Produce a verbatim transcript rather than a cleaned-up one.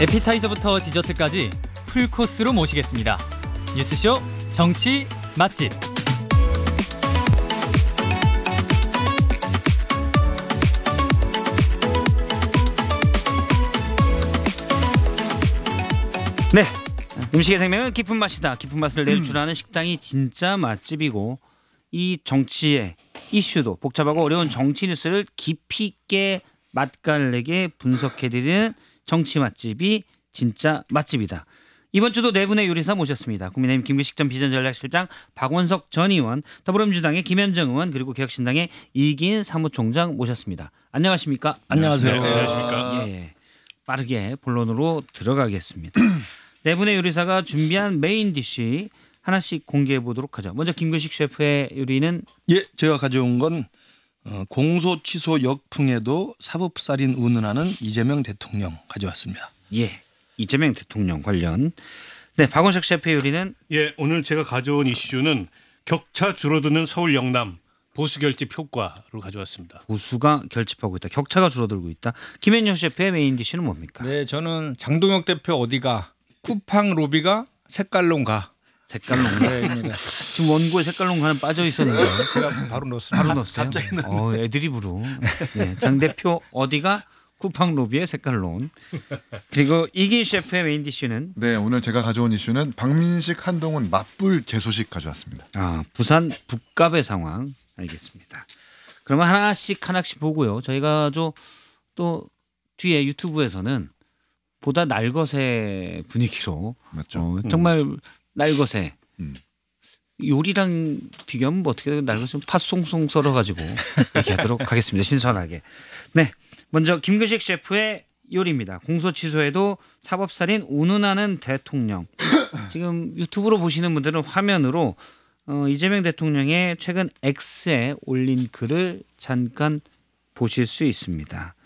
에피타이저부터 디저트까지 풀코스로 모시겠습니다. 뉴스쇼 정치 맛집. 네, 음식의 생명은 깊은 맛이다. 깊은 맛을 낼 줄 아는 식당이 진짜 맛집이고, 이 정치의 이슈도 복잡하고 어려운 정치 뉴스를 깊이 있게 맛깔내게 분석해드리는 정치 맛집이 진짜 맛집이다. 이번 주도 네 분의 요리사 모셨습니다. 국민의힘 김규식 전 비전전략실장, 박원석 전 의원, 더불어민주당의 김현정 의원, 그리고 개혁신당의 이기인 사무총장 모셨습니다. 안녕하십니까? 안녕하세요. 네, 안녕하십니까? 예, 빠르게 본론으로 들어가겠습니다. 네 분의 요리사가 준비한 메인 디쉬 하나씩 공개해 보도록 하죠. 먼저 김규식 셰프의 요리는 예, 제가 가져온 건 어, 공소 취소 역풍에도 사법살인 운운하는 이재명 대통령 가져왔습니다. 예, 이재명 대통령 관련. 네, 박원석 셰프의 요리는 예, 오늘 제가 가져온 이슈는 격차 줄어드는 서울 영남 보수 결집 효과로 가져왔습니다. 보수가 결집하고 있다. 격차가 줄어들고 있다. 김현정 셰프의 메인 디쉬는 뭡니까? 네, 저는 장동혁 대표 어디가, 쿠팡 로비가, 색깔론 가. 색깔론. 네입니다. 지금 원고에 색깔론 가는 빠져 있었는데 제가 바로 넣었습니다. 바로 넣었어요. 어, 애드립으로. 네, 장 대표 어디가, 쿠팡 로비의 색깔론. 그리고 이긴 셰프의 메인 디쉬는 네, 오늘 제가 가져온 이슈는 박민식 한동훈 맞불 개소식 가져왔습니다. 아, 부산 북갑의 상황. 알겠습니다. 그러면 하나씩 하나씩 보고요. 저희가 또 뒤에 유튜브에서는 보다 날것의 분위기로 맞죠? 어, 정말 날것의 음. 요리랑 비교하면 뭐 어떻게 날것은 팥송송 썰어가지고 얘기하도록 하겠습니다. 신선하게. 네, 먼저 김규식 셰프의 요리입니다. 공소 취소에도 사법살인 운운하는 대통령. 지금 유튜브로 보시는 분들은 화면으로 어, 이재명 대통령의 최근 X에 올린 글을 잠깐 보실 수 있습니다.